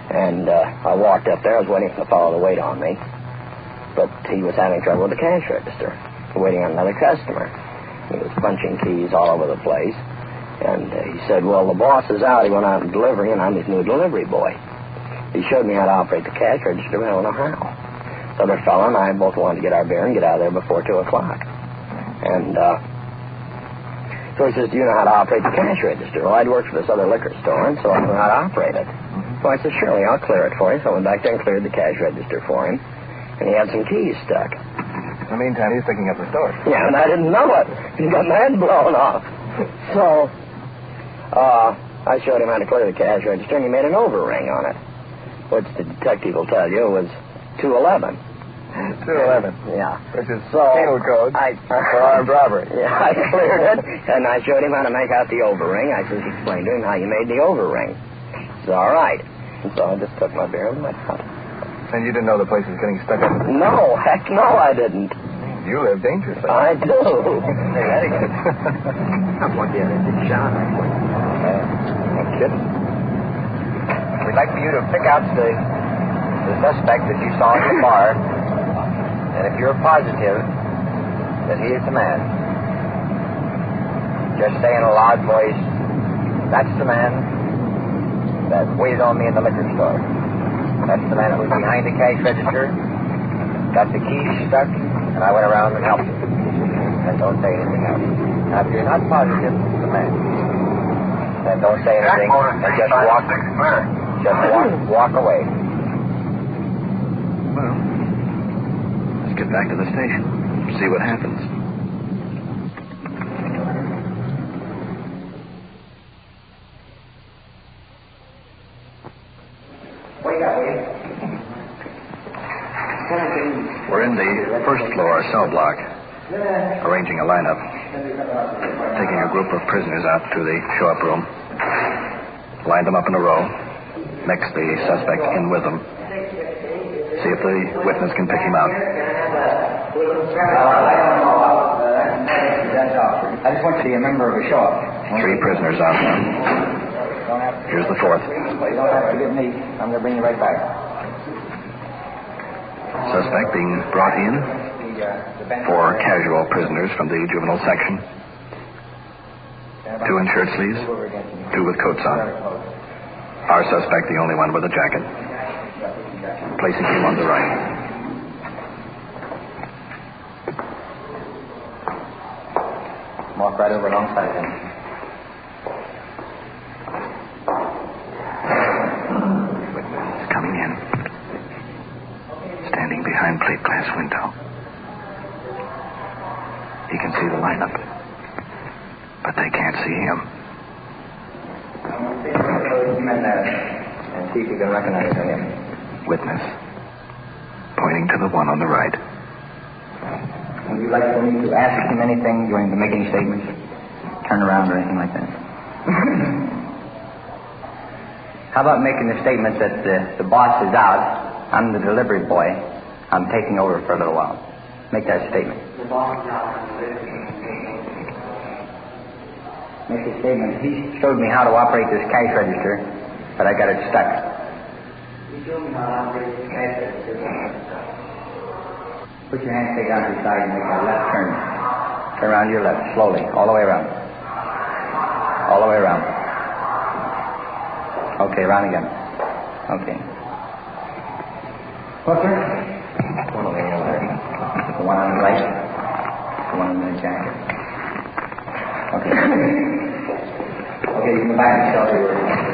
And I walked up there. I was waiting for the fellow to wait on me. But he was having trouble with the cash register, waiting on another customer. He was punching keys all over the place. And he said, well, the boss is out. He went out on delivery, and I'm his new delivery boy. He showed me how to operate the cash register, but I don't know how. The other fellow and I both wanted to get our beer and get out of there before 2 o'clock. And so he says, do you know how to operate the cash register? Well, I'd worked for this other liquor store, and so I knew how to operate it. So I said, surely, I'll clear it for you. So I went back there and cleared the cash register for him. And he had some keys stuck. In the meantime, he's picking up the store. Yeah, and I didn't know it. He got my head blown off. So I showed him how to clear the cash register, and he made an overring on it, which the detective will tell you was 211. 211. Yeah. Which is penal code for armed robbery. Yeah, I cleared it, and I showed him how to make out the overring. I just explained to him how you made the overring. He said, all right. And so I just took my beer and went out. And you didn't know the place was getting stuck up? No, heck no, I didn't. You live dangerously. I do. Hey, that's good. I'm one day in John. No kidding. We'd like for you to pick out the suspect that you saw in the bar, and if you're positive that he is the man, just say in a loud voice, that's the man that waited on me in the liquor store. That's the man that was behind the cash register, got the keys stuck, and I went around and helped him. And don't say anything else. Now, if you're not positive it's the man, then don't say anything and just walk away. Well, let's get back to the station, see what happens. We're in the first floor cell block, arranging a lineup, taking a group of prisoners out to the show-up room, line them up in a row, mix the suspect in with them, see if the witness can pick him out. I just want you to be a member of a show-up. 3 prisoners out now. Here's the 4th. You don't have to give me. I'm going to bring you right back. Suspect being brought in. 4 casual prisoners from the juvenile section. 2 in shirt sleeves, 2 with coats on. Our suspect, the only one with a jacket. Placing him on the right. Walk right over alongside him. Witness coming in. Standing behind plate glass window. He can see the lineup, but they can't see him. And see if you can recognize him. Witness pointing to the one on the right. Would you like for me to ask him anything? Do you want him to make any statements? Turn around or anything like that? How about making the statement that the boss is out? I'm the delivery boy. I'm taking over for a little while. Make that statement. Make the statement. He showed me how to operate this cash register, but I got it stuck. He showed me how to operate this cash register. Put your hands down to the side and make a left turn. Turn around your left, slowly, all the way around. All the way around. Okay, round again. Okay. What's that? One over there. The one on the right. The one in the jacket. Okay. Okay, you can go back and show you.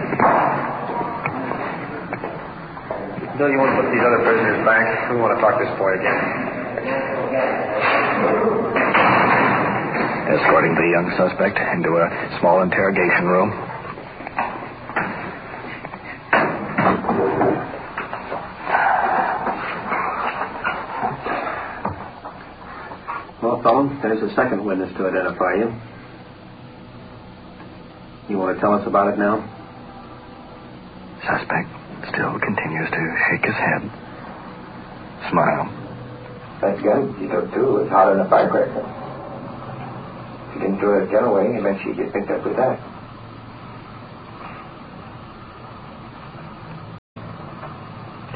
Bill, you want to put these other prisoners back? We want to talk this boy again. Escorting the young suspect into a small interrogation room. Well, fellow, there's a second witness to identify you. You want to tell us about it now? Suspect still continues to shake his head. Smile. That's good. She took 2. It's hotter than a firecracker. She didn't do it a general way, and then she get picked up with that.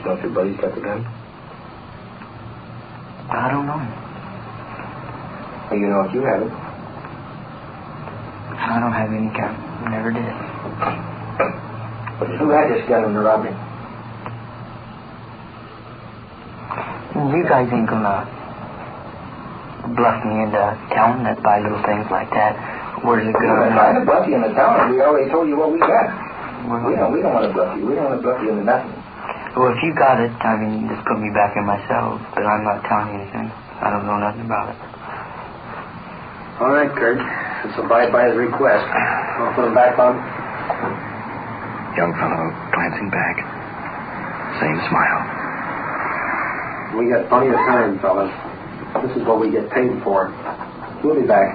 Don't your buddies got the gun? I don't know. Well, you know if you have it. I don't have any gun. Never did. But who had this gun in the robbery? You guys ain't gonna bluff me into telling that by little things like that. Where's the gun? We're trying to bluff you into town. We already told you what we got. Well, We don't want to bluff you. We don't want to bluff you into nothing. well, if you got it, I mean, just put me back in my cell. But I'm not telling you anything. I don't know nothing about it. All right, Kurt. Let's abide by his request. I'll put him back on. Young fellow glancing back. Same smile. We got plenty of time, fellas. This is what we get paid for. We'll be back.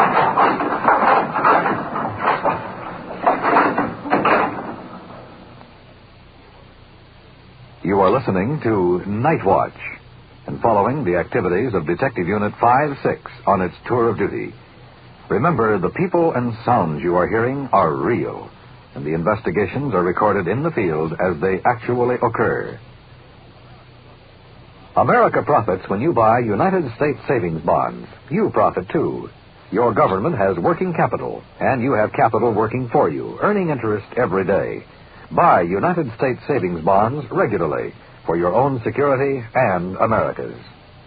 You are listening to Night Watch and following the activities of Detective Unit 5-6 on its tour of duty. Remember, the people and sounds you are hearing are real, and the investigations are recorded in the field as they actually occur. America profits when you buy United States savings bonds. You profit too. Your government has working capital, and you have capital working for you, earning interest every day. Buy United States savings bonds regularly for your own security and America's.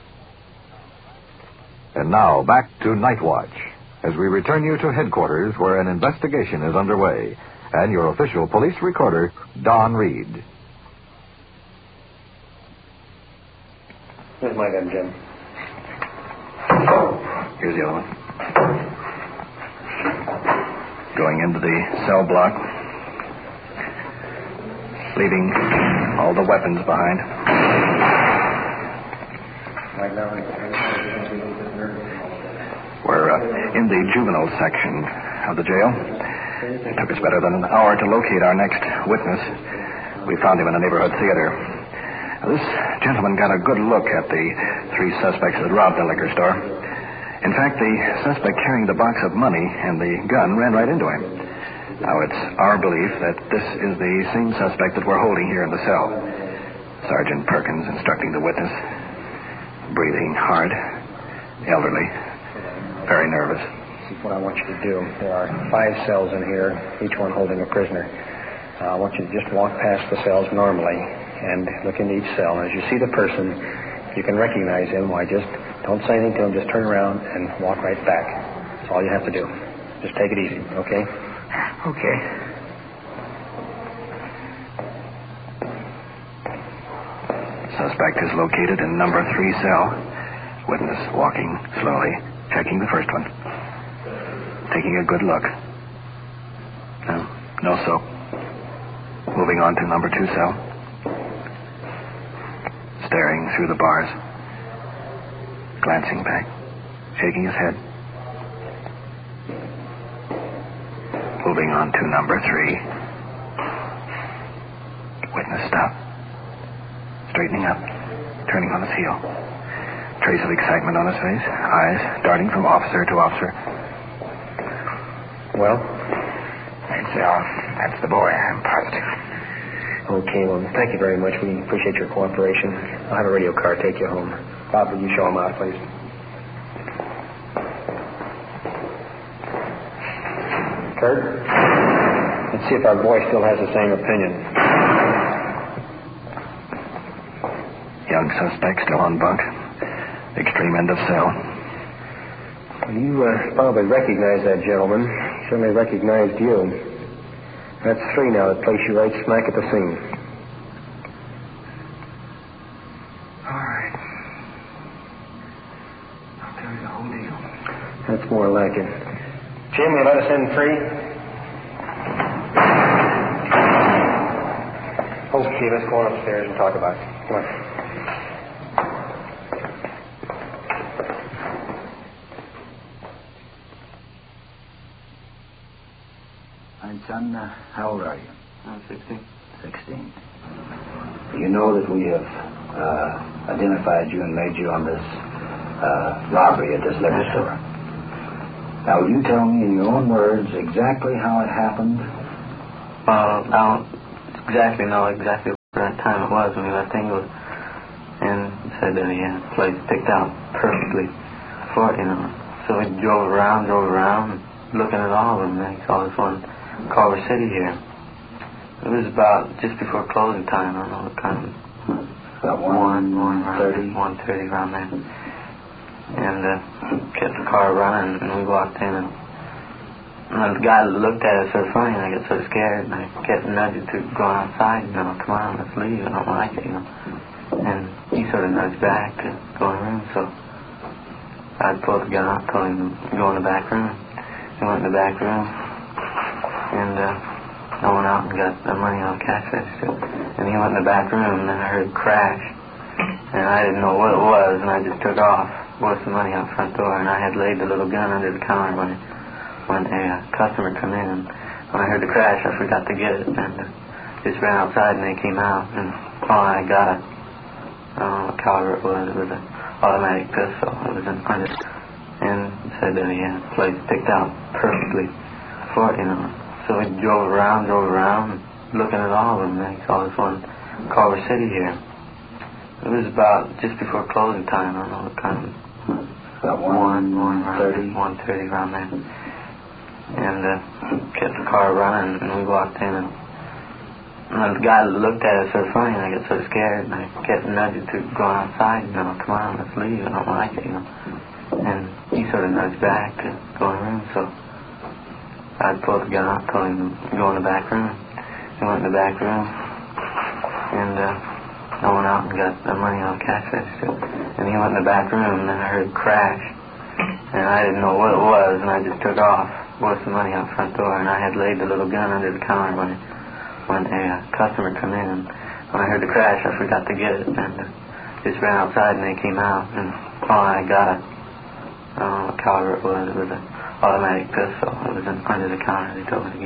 And now back to Night Watch, as we return you to headquarters where an investigation is underway, and your official police recorder, Don Reed. Here's my gun, Jim. Here's the other one. Going into the cell block. Leaving all the weapons behind. We're in the juvenile section of the jail. It took us better than an hour to locate our next witness. We found him in a neighborhood theater. Now, this gentleman got a good look at the three suspects that robbed the liquor store. In fact, the suspect carrying the box of money and the gun ran right into him. Now, it's our belief that this is the same suspect that we're holding here in the cell. Sergeant Perkins instructing the witness. Breathing hard. Elderly. Very nervous. This is what I want you to do. There are 5 cells in here, each one holding a prisoner. I want you to just walk past the cells normally and look into each cell. And as you see the person, you can recognize him. Why, just don't say anything to him. Just turn around and walk right back. That's all you have to do. Just take it easy, okay? Okay. Suspect is located in number 3 cell. Witness walking slowly, checking the first one. Taking a good look. No soap. Moving on to number 2 cell. Staring through the bars. Glancing back. Shaking his head. Moving on to number 3. Witness stop. Straightening up. Turning on his heel. Trace of excitement on his face. Eyes darting from officer to officer. Well? That's the boy, I'm positive. Okay, well, thank you very much. We appreciate your cooperation. I'll have a radio car take you home. Bob, will you show him out, please? Kurt? Let's see if our boy still has the same opinion. Young suspect still on bunk. Extreme end of cell. You probably recognize that gentleman. He certainly recognized you. That's 3 now that place you right smack at the scene. All right. I'll tell you the whole deal. That's more like it. Jim, will you let us in free? Okay, let's go on upstairs and talk about it. Come on. Son, how old are you? I'm 16. 16. You know that we have identified you and made you on this robbery at this liquor store. Now, will you tell me in your own words exactly how it happened? I don't exactly know exactly what what time it was when we left Inglewood, and said that he had the place picked out perfectly for it, you know. So we drove around, looking at all of them, and he saw this one, Culver City here. It was about just before closing time. I don't know what time. About 1:30 around there. And kept the car running, and we walked in, and the guy looked at us sort of funny, and I got sort of scared, and I kept nudging to go outside, you know, come on, let's leave, I don't like it, you know. And he sort of nudged back to go in the room, so I pulled the gun out, told him to go in the back room. He went in the back room, and I went out and got the money on cash register. And he went in the back room, and then I heard a crash. And I didn't know what it was, and I just took off with the money out front door. And I had laid the little gun under the counter when a customer come in. And when I heard the crash, I forgot to get it. And just ran outside, and they came out. And I got it. I don't know what caliber it was. It was an automatic pistol. It was under. And said that he had the place picked out perfectly for it, you know. So we drove around, looking at all of them, and he saw this one, Culver City here. It was about just before closing time. I don't know what time. About 1:30 around there. And kept the car running, and we walked in, and the guy looked at us sort of funny, and I got sort of scared, and I kept nudging to go outside, you know, come on, let's leave, I don't like it, you know. And he sort of nudged back to go in the room, so I pulled the gun out, told him to go in the back room. He went in the back room, and I went out and got the money on cash register. And he went in the back room, and then I heard a crash. And I didn't know what it was, and I just took off with the money out front door. And I had laid the little gun under the counter when a customer come in. And when I heard the crash, I forgot to get it. And just ran outside, and they came out. And I got it. I don't know what caliber it was. It was an automatic pistol. It was under the counter. They told me to get it.